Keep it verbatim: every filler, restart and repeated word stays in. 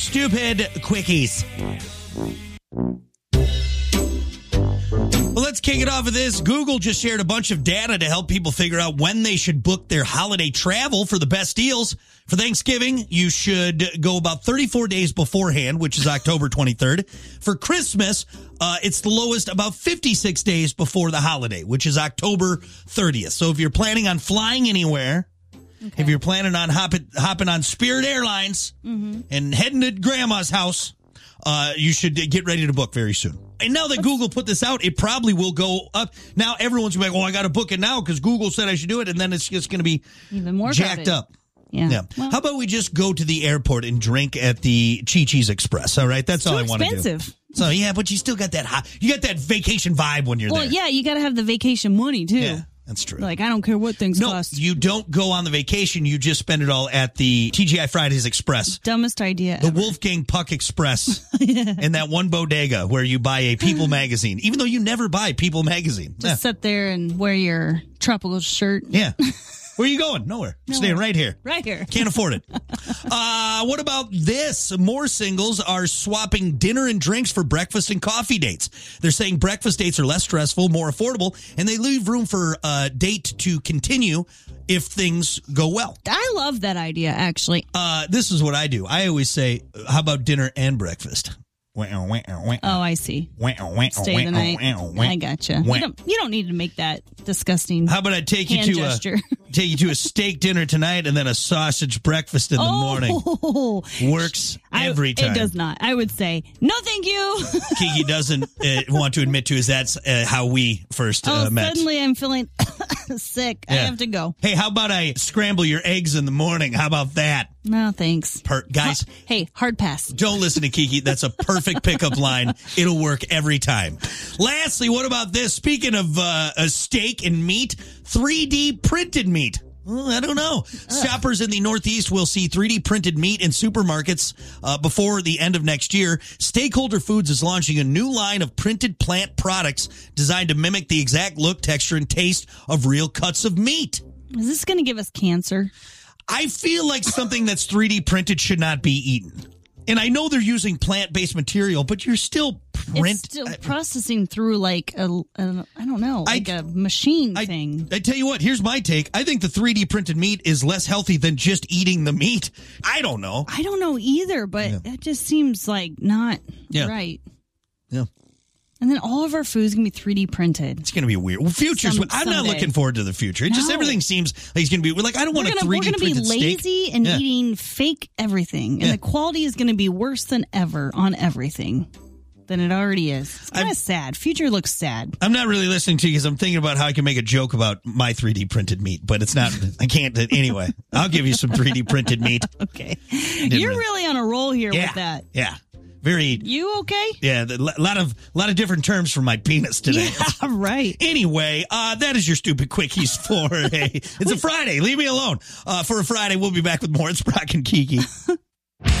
Stupid quickies. Well, let's kick it off with this. Google just shared a bunch of data to help people figure out when they should book their holiday travel for the best deals. For Thanksgiving, you should go about thirty-four days beforehand, which is October twenty-third. For Christmas, uh, it's the lowest about fifty-six days before the holiday, which is October thirtieth. So if you're planning on flying anywhere, okay. if you're planning on hopping, hopping on Spirit Airlines mm-hmm. and heading to Grandma's house, uh, you should get ready to book very soon. And now that What's, Google put this out, it probably will go up. Now everyone's going to be like, oh, I got to book it now because Google said I should do it. And then it's just going to be even more jacked crowded. up. Yeah. yeah. Well, How about we just go to the airport and drink at the Chi-Chi's Express? All right. That's all I want to do. Expensive. So, yeah, but you still got that hot, you got that vacation vibe when you're well, there. Well, yeah, you got to have the vacation money, too. Yeah, that's true. Like, I don't care what things no, cost. You don't go on the vacation. You just spend it all at the T G I Fridays Express. Dumbest idea The ever. Wolfgang Puck Express. yeah. And that one bodega where you buy a People magazine, even though you never buy People magazine. Just yeah. sit there and wear your tropical shirt. Yeah. Where are you going? Nowhere. Nowhere. Staying right here. Right here. Can't afford it. uh, what about this? More singles are swapping dinner and drinks for breakfast and coffee dates. They're saying breakfast dates are less stressful, more affordable, and they leave room for a date to continue if things go well. I love that idea, actually. Uh, this is what I do. I always say, how about dinner and breakfast? Oh, I see. Stay the night. I gotcha. You don't, you don't need to make that disgusting. How about I take you to gesture. a take you to a steak dinner tonight and then a sausage breakfast in the oh, morning? Works every I, time. It does not. I would say no, thank you. Kiki doesn't uh, want to admit to is that's uh, how we first uh, oh, met. Suddenly, I'm feeling sick. Yeah. I have to go. Hey, how about I scramble your eggs in the morning? How about that? No, thanks. Per- guys, ha- hey, hard pass. Don't listen to Kiki. That's a perfect pickup line. It'll work every time. Lastly, what about this? Speaking of uh, a steak and meat, three D printed meat. Well, I don't know. Ugh. Shoppers in the Northeast will see three D printed meat in supermarkets uh, before the end of next year. Stakeholder Foods is launching a new line of printed plant products designed to mimic the exact look, texture, and taste of real cuts of meat. Is this going to give us cancer? I feel like something that's three D printed should not be eaten. And I know they're using plant-based material, but you're still print. It's still processing through like a, a I don't know, like I, a machine I, thing. I tell you what, here's my take. I think the three D printed meat is less healthy than just eating the meat. I don't know. I don't know either, but yeah. It just seems like not yeah. right. Yeah. And then all of our food's going to be three D printed. It's going to be weird. Well, future's, Some, I'm someday. not looking forward to the future. It no. just, everything seems like it's going to be, we're like, I don't want we're a gonna, three D printed steak. We're going to be lazy and yeah. eating fake everything. And yeah. the quality is going to be worse than ever on everything than it already is. It's kind of sad. Future looks sad. I'm not really listening to you because I'm thinking about how I can make a joke about my three D printed meat, but it's not, I can't. Anyway, I'll give you some three D printed meat. Okay. You're really, really on a roll here yeah, with that. Yeah. Very. You okay? Yeah, a lot of lot of different terms for my penis today. Yeah, right. Anyway, uh, that is your stupid quickies for a. It's a Friday. Leave me alone. Uh, for a Friday, we'll be back with more. It's Brock and Kiki.